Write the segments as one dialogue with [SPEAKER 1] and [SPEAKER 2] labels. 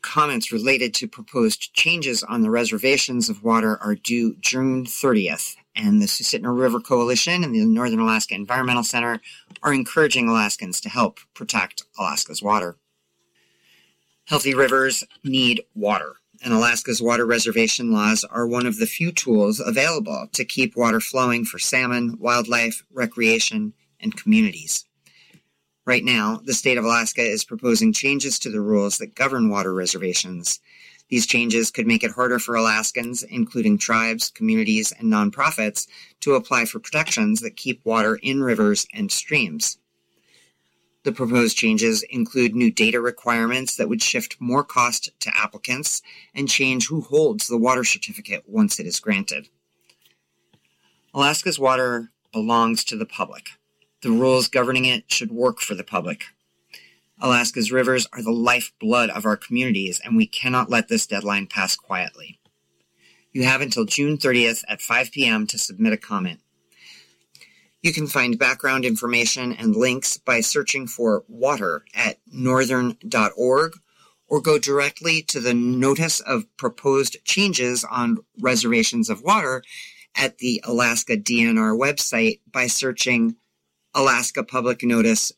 [SPEAKER 1] comments related to proposed changes on the reservations of water are due June 30th, and the Susitna River Coalition and the Northern Alaska Environmental Center are encouraging Alaskans to help protect Alaska's water. Healthy rivers need water, and Alaska's water reservation laws are one of the few tools available to keep water flowing for salmon, wildlife, recreation, and communities. Right now, the state of Alaska is proposing changes to the rules that govern water reservations. These changes could make it harder for Alaskans, including tribes, communities, and nonprofits, to apply for protections that keep water in rivers and streams. The proposed changes include new data requirements that would shift more cost to applicants and change who holds the water certificate once it is granted. Alaska's water belongs to the public. The rules governing it should work for the public. Alaska's rivers are the lifeblood of our communities, and we cannot let this deadline pass quietly. You have until June 30th at 5 p.m. to submit a comment. You can find background information and links by searching for water at northern.org or go directly to the Notice of Proposed Changes on Reservations of Water at the Alaska DNR website by searching Alaska Public Notice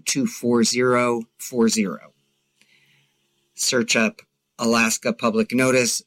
[SPEAKER 1] 224040. Search up Alaska Public Notice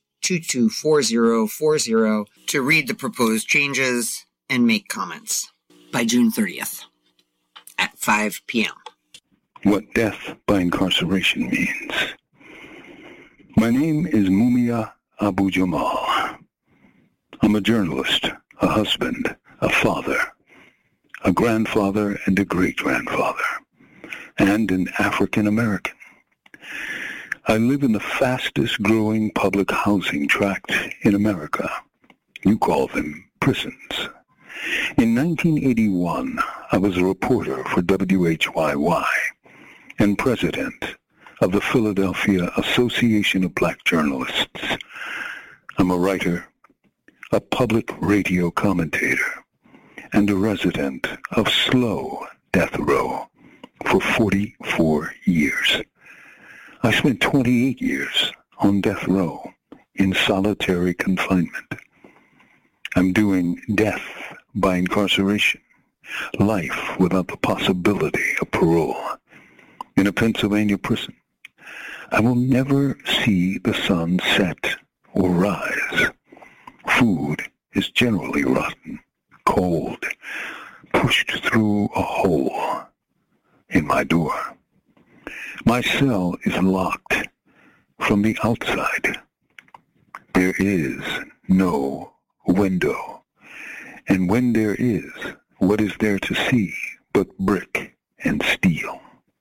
[SPEAKER 1] 224040 to read the proposed changes and make comments by June 30th at 5 p.m.
[SPEAKER 2] What death by incarceration means. My name is Mumia Abu Jamal. I'm a journalist, a husband, a father, a grandfather and a great-grandfather, and an African-American. I live in the fastest-growing public housing tract in America. You call them prisons. In 1981, I was a reporter for WHYY and president of the Philadelphia Association of Black Journalists. I'm a writer, a public radio commentator, and a resident of Slow Death Row for 44 years. I spent 28 years on death row in solitary confinement. I'm doing death by incarceration, life without the possibility of parole, in a Pennsylvania prison. I will never see the sun set or rise. Food is generally rotten, cold, pushed through a hole in my door. My cell is locked from the outside. There is no window. And when there is, what is there to see but brick and steel?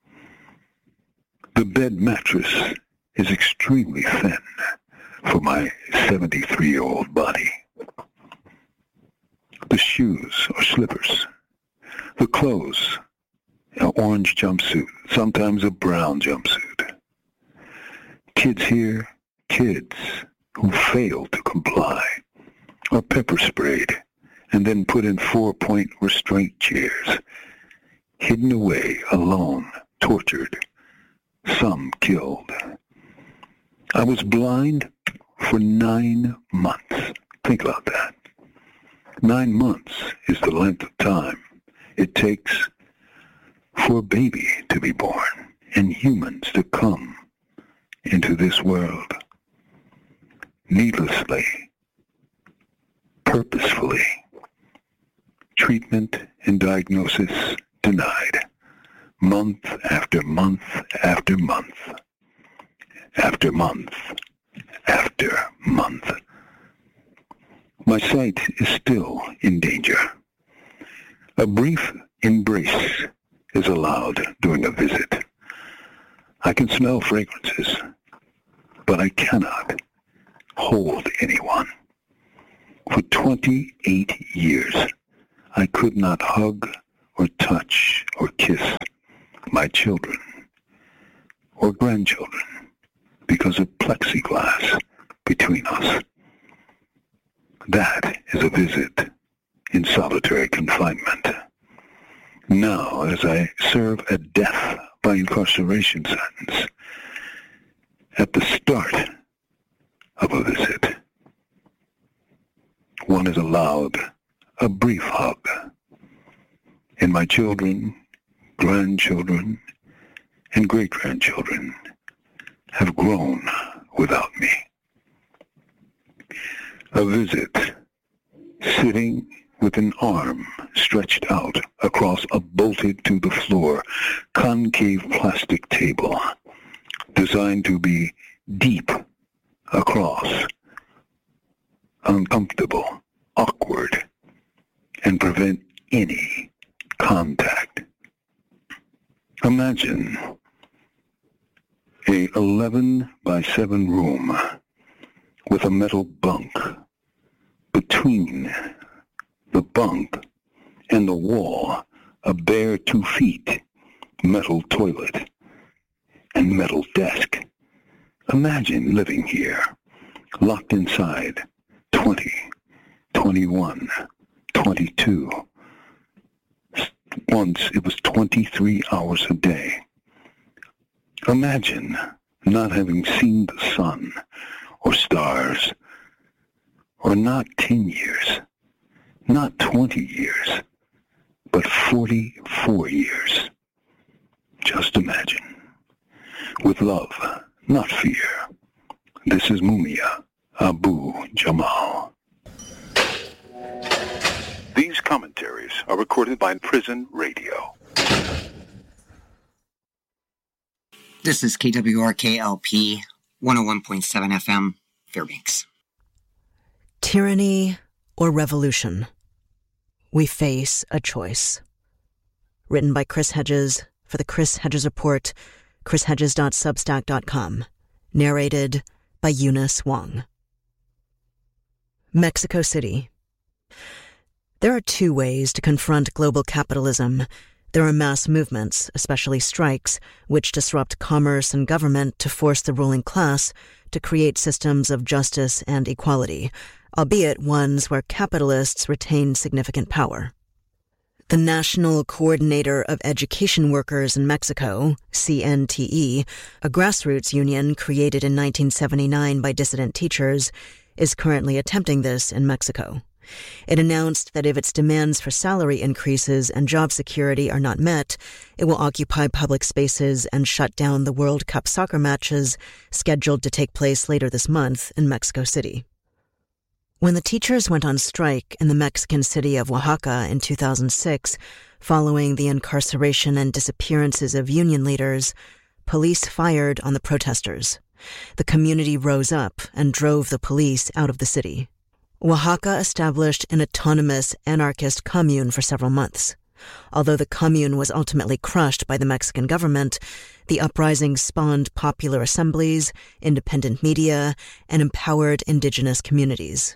[SPEAKER 2] The bed mattress is extremely thin for my 73-year-old body. The shoes or slippers, the clothes, an orange jumpsuit, sometimes a brown jumpsuit. Kids here, kids who fail to comply, are pepper sprayed and then put in 4-point restraint chairs, hidden away, alone, tortured, some killed. I was blind for 9 months. Think about that. 9 months is the length of time it takes for a baby to be born and humans to come into this world. Needlessly, purposefully, treatment and diagnosis denied, month after month after month, after month after month. My sight is still in danger. A brief embrace is allowed during a visit. I can smell fragrances, but I cannot hold anyone. For 28 years, I could not hug or touch or kiss my children or grandchildren because of plexiglass between us. That is a visit in solitary confinement. Now, as I serve a death by incarceration sentence, at the start of a visit. One is allowed a brief hug, and my children, grandchildren, and great-grandchildren have grown without me. A visit, sitting with an arm stretched out across a bolted-to-the-floor, concave plastic table, designed to be deep across, uncomfortable, awkward, and prevent any contact. Imagine a 11 by 7 room with a metal bunk. Between the bunk and the wall, a bare 2 feet metal toilet and metal desk. Imagine living here, locked inside 20, 21, 22. Once it was 23 hours a day. Imagine not having seen the sun or stars, or not 10 years, not 20 years, but 44 years. Just imagine. With love, not fear. This is Mumia Abu Jamal. These commentaries are recorded by Prison Radio.
[SPEAKER 1] This is KWRK-LP 101.7 FM, Fairbanks.
[SPEAKER 3] Tyranny or revolution? We face a choice. Written by Chris Hedges for the Chris Hedges Report, chrishedges.substack.com. Narrated by Eunice Wong. Mexico City. There are 2 ways to confront global capitalism. There are mass movements, especially strikes, which disrupt commerce and government to force the ruling class to create systems of justice and equality, albeit ones where capitalists retain significant power. The National Coordinator of Education Workers in Mexico, CNTE, a grassroots union created in 1979 by dissident teachers, is currently attempting this in Mexico. It announced that if its demands for salary increases and job security are not met, it will occupy public spaces and shut down the World Cup soccer matches scheduled to take place later this month in Mexico City. When the teachers went on strike in the Mexican city of Oaxaca in 2006, following the incarceration and disappearances of union leaders, police fired on the protesters. The community rose up and drove the police out of the city. Oaxaca established an autonomous anarchist commune for several months. Although the commune was ultimately crushed by the Mexican government, the uprising spawned popular assemblies, independent media, and empowered indigenous communities.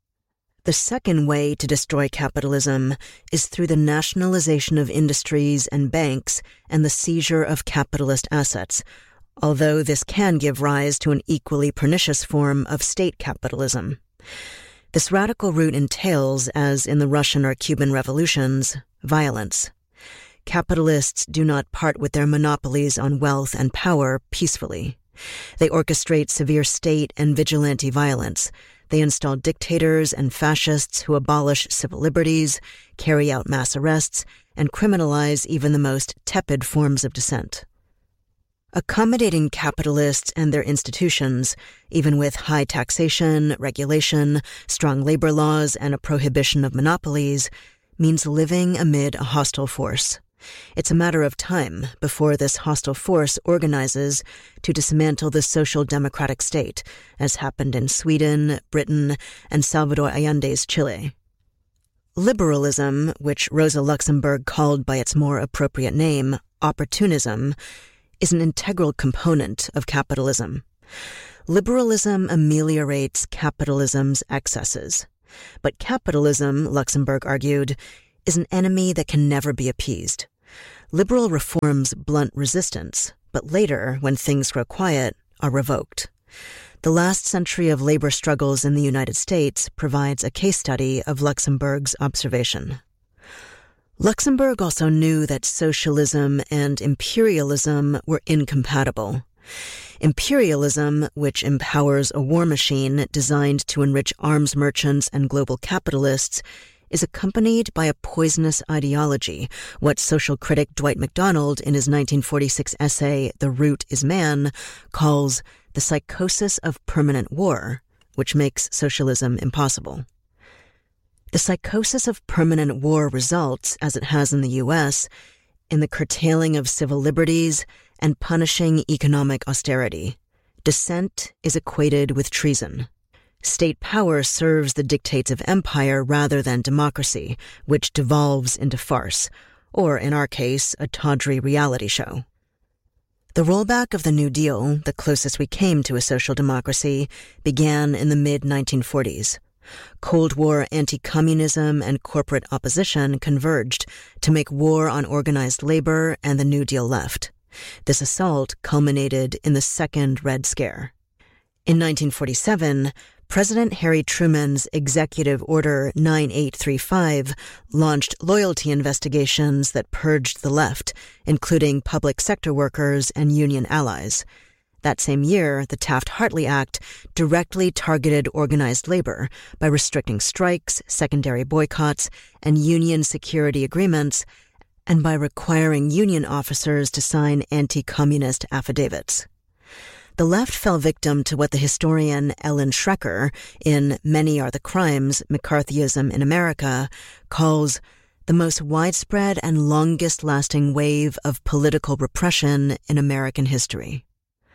[SPEAKER 3] The second way to destroy capitalism is through the nationalization of industries and banks and the seizure of capitalist assets, although this can give rise to an equally pernicious form of state capitalism. This radical route entails, as in the Russian or Cuban revolutions, violence. Capitalists do not part with their monopolies on wealth and power peacefully. They orchestrate severe state and vigilante violence. They install dictators and fascists who abolish civil liberties, carry out mass arrests, and criminalize even the most tepid forms of dissent. Accommodating capitalists and their institutions, even with high taxation, regulation, strong labor laws, and a prohibition of monopolies, means living amid a hostile force. It's a matter of time before this hostile force organizes to dismantle the social democratic state, as happened in Sweden, Britain, and Salvador Allende's Chile. Liberalism, which Rosa Luxemburg called by its more appropriate name, opportunism, is an integral component of capitalism. Liberalism ameliorates capitalism's excesses. But capitalism, Luxemburg argued, is an enemy that can never be appeased. Liberal reforms blunt resistance, but later, when things grow quiet, are revoked. The last century of labor struggles in the United States provides a case study of Luxemburg's observation. Luxemburg also knew that socialism and imperialism were incompatible. Imperialism, which empowers a war machine designed to enrich arms merchants and global capitalists, is accompanied by a poisonous ideology, what social critic Dwight MacDonald in his 1946 essay The Root is Man calls the psychosis of permanent war, which makes socialism impossible. The psychosis of permanent war results, as it has in the U.S., in the curtailing of civil liberties and punishing economic austerity. Dissent is equated with treason. State power serves the dictates of empire rather than democracy, which devolves into farce, or in our case, a tawdry reality show. The rollback of the New Deal, the closest we came to a social democracy, began in the mid-1940s. Cold War anti-communism and corporate opposition converged to make war on organized labor and the New Deal left. This assault culminated in the Second Red Scare. In 1947, President Harry Truman's Executive Order 9835 launched loyalty investigations that purged the left, including public sector workers and union allies. That same year, the Taft-Hartley Act directly targeted organized labor by restricting strikes, secondary boycotts, and union security agreements, and by requiring union officers to sign anti-communist affidavits. The left fell victim to what the historian Ellen Schrecker, in Many Are the Crimes, McCarthyism in America, calls the most widespread and longest-lasting wave of political repression in American history.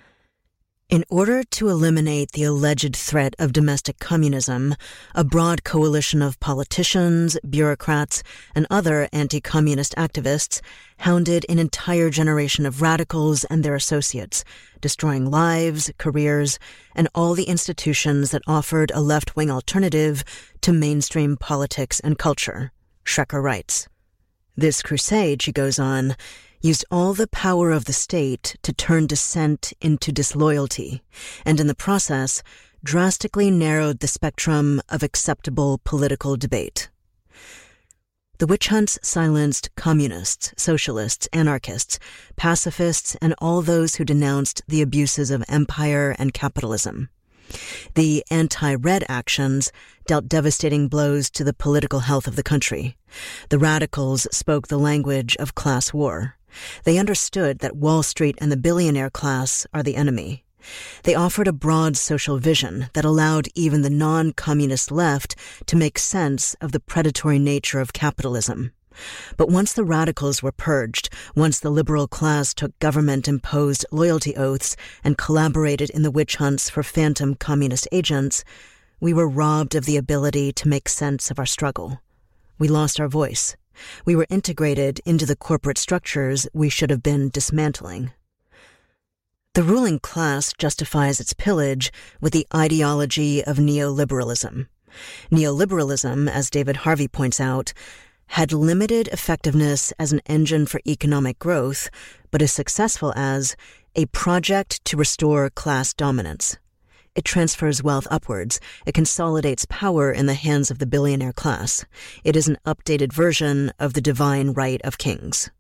[SPEAKER 3] In order to eliminate the alleged threat of domestic communism, a broad coalition of politicians, bureaucrats, and other anti-communist activists hounded an entire generation of radicals and their associates, destroying lives, careers, and all the institutions that offered a left-wing alternative to mainstream politics and culture, Schrecker writes. This crusade, she goes on, used all the power of the state to turn dissent into disloyalty, and in the process, drastically narrowed the spectrum of acceptable political debate. The witch hunts silenced communists, socialists, anarchists, pacifists, and all those who denounced the abuses of empire and capitalism. The anti-red actions dealt devastating blows to the political health of the country. The radicals spoke the language of class war. They understood that Wall Street and the billionaire class are the enemy. They offered a broad social vision that allowed even the non-communist left to make sense of the predatory nature of capitalism. But once the radicals were purged, once the liberal class took government-imposed loyalty oaths and collaborated in the witch hunts for phantom communist agents, we were robbed of the ability to make sense of our struggle. We lost our voice. We were integrated into the corporate structures we should have been dismantling. The ruling class justifies its pillage with the ideology of neoliberalism. Neoliberalism, as David Harvey points out, had limited effectiveness as an engine for economic growth, but is successful as a project to restore class dominance. It transfers wealth upwards. It consolidates power in the hands of the billionaire class. It is an updated version of the divine right of kings.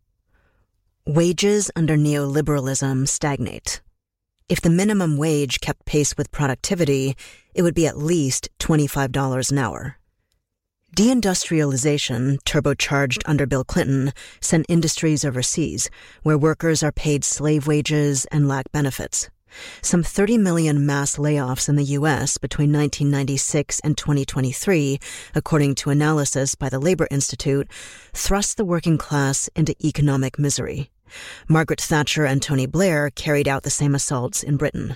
[SPEAKER 3] Wages under neoliberalism stagnate. If the minimum wage kept pace with productivity, it would be at least $25 an hour. Deindustrialization, turbocharged under Bill Clinton, sent industries overseas, where workers are paid slave wages and lack benefits. Some 30 million mass layoffs in the U.S. between 1996 and 2023, according to analysis by the Labor Institute, thrust the working class into economic misery. Margaret Thatcher and Tony Blair carried out the same assaults in Britain.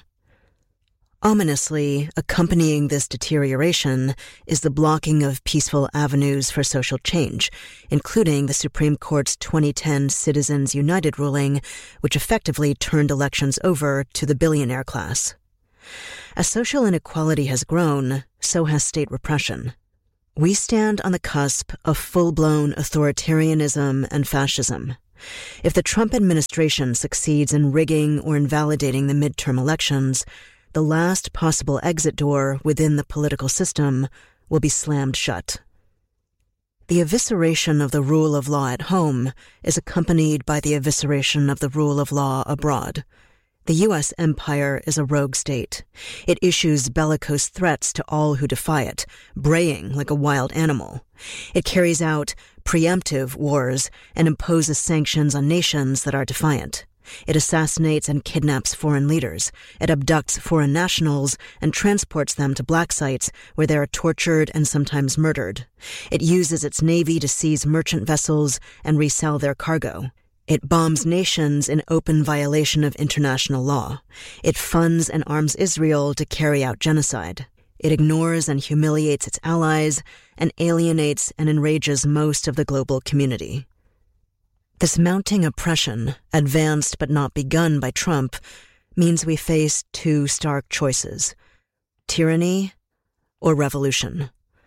[SPEAKER 3] Ominously, accompanying this deterioration is the blocking of peaceful avenues for social change, including the Supreme Court's 2010 Citizens United ruling, which effectively turned elections over to the billionaire class. As social inequality has grown, so has state repression. We stand on the cusp of full-blown authoritarianism and fascism. If the Trump administration succeeds in rigging or invalidating the midterm elections, the last possible exit door within the political system will be slammed shut. The evisceration of the rule of law at home is accompanied by the evisceration of the rule of law abroad. The U.S. empire is a rogue state. It issues bellicose threats to all who defy it, braying like a wild animal. It carries out preemptive wars and imposes sanctions on nations that are defiant. It assassinates and kidnaps foreign leaders. It abducts foreign nationals and transports them to black sites where they are tortured and sometimes murdered. It uses its navy to seize merchant vessels and resell their cargo. It bombs nations in open violation of international law. It funds and arms Israel to carry out genocide. It ignores and humiliates its allies and alienates and enrages most of the global community. This mounting oppression, advanced but not begun by Trump, means we face two stark choices: tyranny or revolution.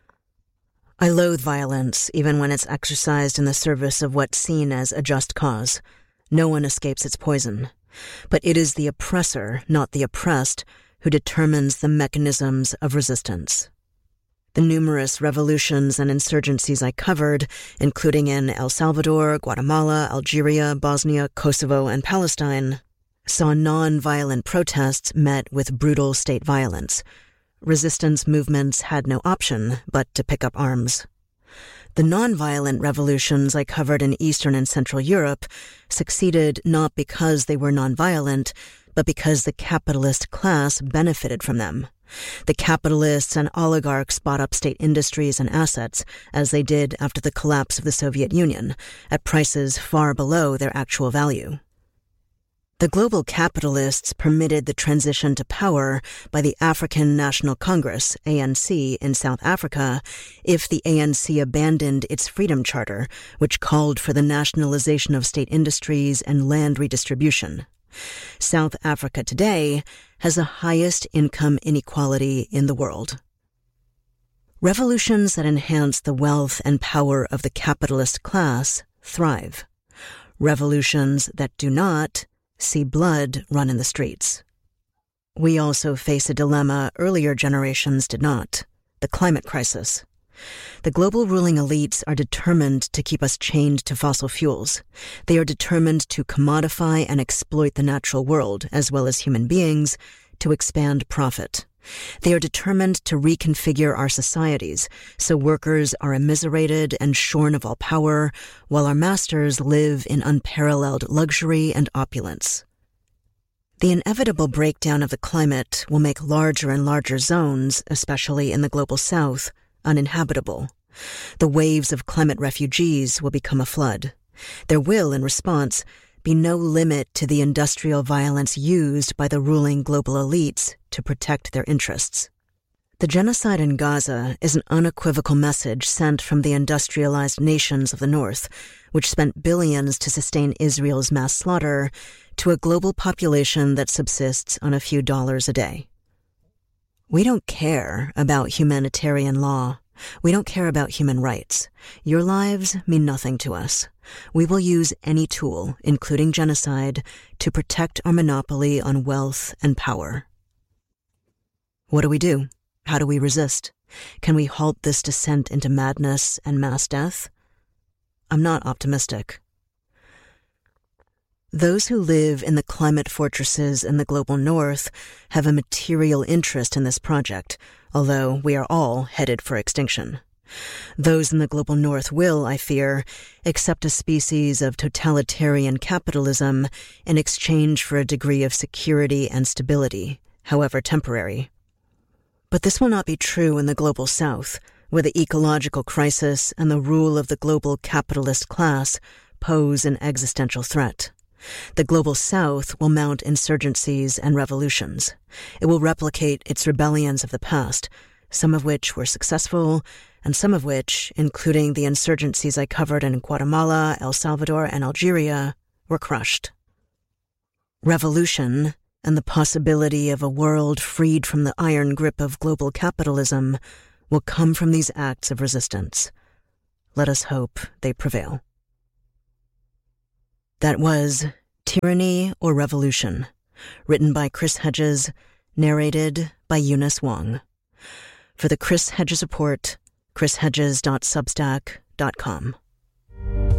[SPEAKER 3] I loathe violence, even when it's exercised in the service of what's seen as a just cause. No one escapes its poison. But it is the oppressor, not the oppressed, who determines the mechanisms of resistance. The numerous revolutions and insurgencies I covered, including in El Salvador, Guatemala, Algeria, Bosnia, Kosovo, and Palestine, saw non-violent protests met with brutal state violence. Resistance movements had no option but to pick up arms. The non-violent revolutions I covered in Eastern and Central Europe succeeded not because they were non-violent, but because the capitalist class benefited from them. The capitalists and oligarchs bought up state industries and assets, as they did after the collapse of the Soviet Union, at prices far below their actual value. The global capitalists permitted the transition to power by the African National Congress, ANC, in South Africa if the ANC abandoned its Freedom Charter, which called for the nationalization of state industries and land redistribution. South Africa today has the highest income inequality in the world. Revolutions that enhance the wealth and power of the capitalist class thrive. Revolutions that do not see blood run in the streets. We also face a dilemma earlier generations did not: the climate crisis. The global ruling elites are determined to keep us chained to fossil fuels. They are determined to commodify and exploit the natural world, as well as human beings, to expand profit. They are determined to reconfigure our societies so workers are immiserated and shorn of all power, while our masters live in unparalleled luxury and opulence. The inevitable breakdown of the climate will make larger and larger zones, especially in the global south, uninhabitable. The waves of climate refugees will become a flood. There will, in response, be no limit to the industrial violence used by the ruling global elites to protect their interests. The genocide in Gaza is an unequivocal message sent from the industrialized nations of the North, which spent billions to sustain Israel's mass slaughter, to a global population that subsists on a few dollars a day. We don't care about humanitarian law. We don't care about human rights. Your lives mean nothing to us. We will use any tool, including genocide, to protect our monopoly on wealth and power. What do? How do we resist? Can we halt this descent into madness and mass death? I'm not optimistic. Those who live in the climate fortresses in the global north have a material interest in this project, although we are all headed for extinction. Those in the global north will, I fear, accept a species of totalitarian capitalism in exchange for a degree of security and stability, however temporary. But this will not be true in the global south, where the ecological crisis and the rule of the global capitalist class pose an existential threat. The global south will mount insurgencies and revolutions. It will replicate its rebellions of the past, some of which were successful, and some of which, including the insurgencies I covered in Guatemala, El Salvador, and Algeria, were crushed. Revolution, and the possibility of a world freed from the iron grip of global capitalism, will come from these acts of resistance. Let us hope they prevail. That was Tyranny or Revolution, written by Chris Hedges, narrated by Eunice Wong. For the Chris Hedges Report, chrishedges.substack.com.